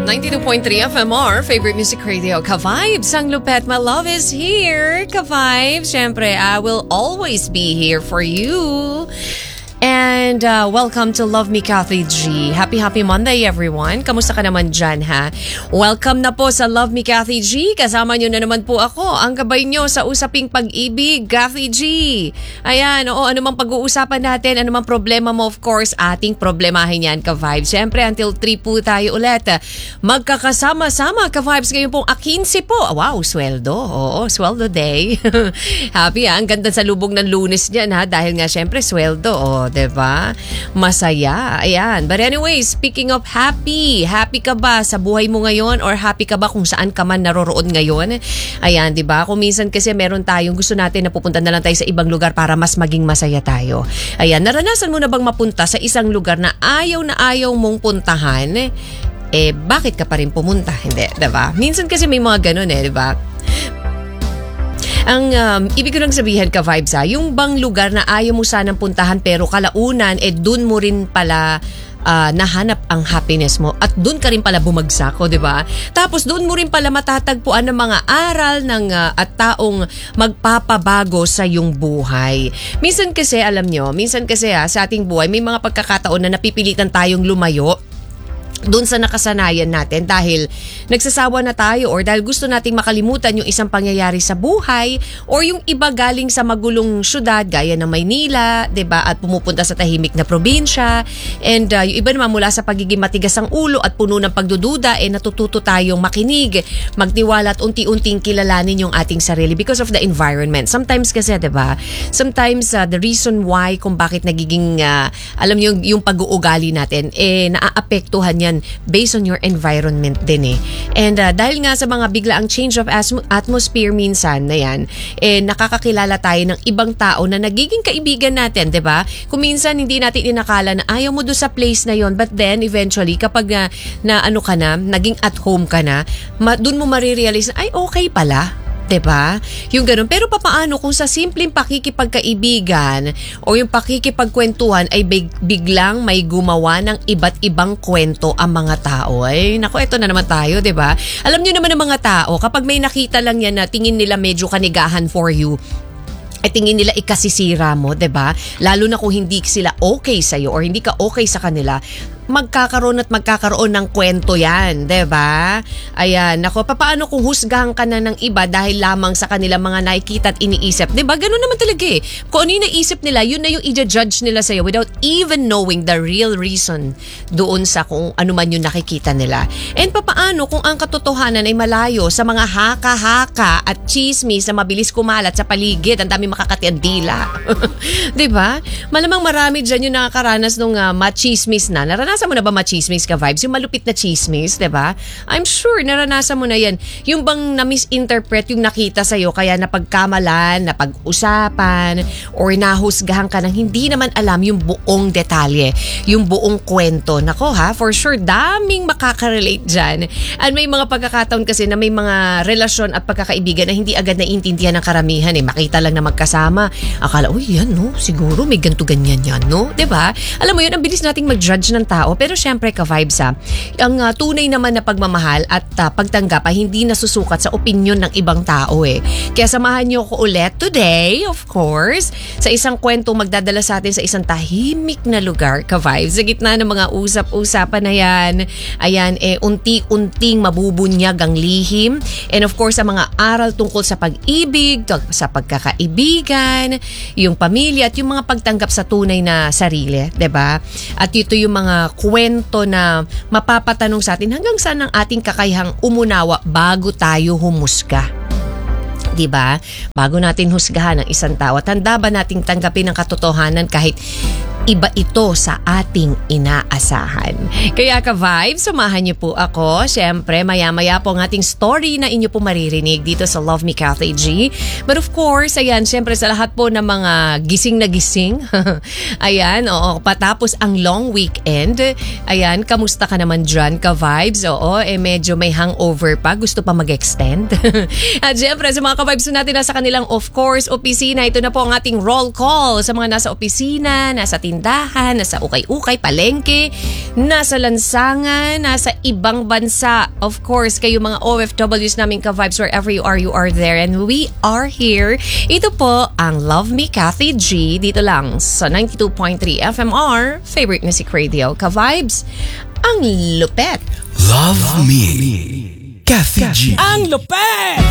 92.3 FMR, favorite music radio, Ka-Vibes. Ang lupet, my love is here. Ka-Vibes, syempre, I will always be here for you. And welcome to Love Me Kathy G. Happy Monday everyone. Kamusta ka naman dyan ha? Welcome na po sa Love Me Kathy G. Kasama nyo na naman po ako, ang gabay nyo sa usaping pag-ibig, Kathy G. Ayan, oo, ano mang pag-uusapan natin, ano mang problema mo, of course, ating problemahin yan, Ka-Vibes. Siyempre, until 3 po tayo ulit. Magkakasama-sama, Ka-Vibes, ngayon pong 15 po. Wow, sweldo. Oo, sweldo day. Happy ha? Ang ganda sa lubog ng Lunes dyan ha, dahil nga siyempre sweldo. Oh, diba? Masaya. Ayan. But anyway, speaking of happy ka ba sa buhay mo ngayon or happy ka ba kung saan ka man naroroon ngayon? Ayan, diba? Kung minsan kasi meron tayong gusto natin na pupunta na lang tayo sa ibang lugar para mas maging masaya tayo. Ayan, naranasan mo na bang mapunta sa isang lugar na ayaw mong puntahan? Bakit ka pa rin pumunta? Hindi, diba? Minsan kasi may mga ganun diba? Ang ibig ko lang sabihin, Ka-Vibes yung bang lugar na ayaw mo sanang puntahan pero kalaunan, dun mo rin pala nahanap ang happiness mo at dun ka rin pala bumagsak, di ba? Tapos dun mo rin pala matatagpuan ng mga aral at taong magpapabago sa iyong buhay. Minsan kasi, alam nyo, sa ating buhay, may mga pagkakataon na napipilitan tayong lumayo doon sa nakasanayan natin dahil nagsasawa na tayo or dahil gusto nating makalimutan yung isang pangyayari sa buhay or yung iba galing sa magulong syudad gaya ng Maynila, 'di ba? At pumupunta sa tahimik na probinsya and yung iba naman mula sa pagiging matigas ang ulo at puno ng pagdududa natututo tayong makinig, magtiwala at unti-unting kilalanin yung ating sarili because of the environment. Sometimes kasi 'di ba? Sometimes the reason why kung bakit nagiging alam niyo yung pag-uugali natin naaapektuhan yan based on your environment din And dahil nga sa mga biglaang change of atmosphere minsan na yan, nakakakilala tayo ng ibang tao na nagiging kaibigan natin, 'di ba? Kung minsan hindi natin inakala na ayaw mo do sa place na yon, but then eventually kapag na ano ka na, naging at home ka na, doon mo marirealize na ay okay pala. 'Di ba? Yung ganun. Pero papaano kung sa simpleng pakikipagkaibigan o yung pakikipagkwentuhan ay biglang may gumawa ng iba't ibang kwento ang mga tao? Ay, nako, eto na naman tayo, 'di ba? Alam niyo naman ng mga tao, kapag may nakita lang yan na tingin nila medyo kanigahan for you, tingin nila ikasisira mo, 'di ba? Lalo na kung hindi sila okay sa iyo or hindi ka okay sa kanila, magkakaroon ng kwento yan, 'di ba? Ayan, nako, paano kung husgahan ka na ng iba dahil lamang sa kanilang mga nakikita at iniisip? 'Di ba? Ganun naman talaga Kung ano yung naisip nila, yun na yung i-judge nila sa'yo without even knowing the real reason doon sa kung ano man yung nakikita nila. And paano kung ang katotohanan ay malayo sa mga haka-haka at chismis na mabilis kumalat sa paligid, ang dami makakati ang dila. 'Di ba? Malamang marami dyan yung nakakaranas ng machismis na. Naranasan mo na ba machismis, Ka-Vibes? Yung malupit na chismis, 'di ba? I'm sure naranasan mo na yan. Yung bang na-misinterpret yung nakita sa'yo kaya napagkamalan, napag-usapan, or nahusgahan ka ng hindi naman alam yung buong detalye, yung buong kwento. Nako for sure, daming makaka-relate dyan. And may mga pagkakataon kasi na may mga relasyon at pagkakaibigan na hindi agad naiintindihan ng karamihan Makita lang na magkasama. Akala, yan siguro may ganto-ganyan yan, no? 'Di ba? Alam mo yun, ang bilis nating mag-judge ng tao. Pero syempre, Ka-Vibes ang tunay naman na pagmamahal at pagtanggap ay hindi nasusukat sa opinion ng ibang tao Kaya samahan niyo ko ulit today, of course, sa isang kwento magdadala sa atin sa isang tahimik na lugar, Ka-Vibes. Sa gitna ng mga usap-usapan na yan, ayan, unti-unting mabubunyag ang lihim. And of course, ang mga aral tungkol sa pag-ibig, sa pagkakaibigan, yung pamilya at yung mga pagtanggap sa tunay na sarili, 'di ba? At ito yung mga kwento na mapapatanong sa atin hanggang saan ang ating kakayahang umunawa bago tayo humusga. 'Di ba? Bago natin husgahan ang isang tao, at handa ba nating tanggapin ang katotohanan kahit iba ito sa ating inaasahan. Kaya Ka-Vibes, samahan niyo po ako. Siyempre, maya-maya po ang ating story na inyo po maririnig dito sa Love Me Kathy G. But of course, ayan, siyempre sa lahat po ng mga gising na gising. Ayan, patapos ang long weekend. Ayan, kamusta ka naman dyan, Ka-Vibes? Medyo may hangover pa. Gusto pa mag-extend. At siyempre, sa mga Ka-Vibes natin nasa kanilang, of course, opisina. Ito na po ang ating roll call sa mga nasa opisina, nasa tindahan, tindahan, nasa ukay-ukay, palengke, nasa lansangan, nasa ibang bansa. Of course, kayo mga OFWs namin ka-vibes, wherever you are there. And we are here. Ito po ang Love Me Kathy G dito lang sa 92.3 FMR, favorite music radio. Ka-vibes, ang lupet. Love Me Kathy G. Ang lupet!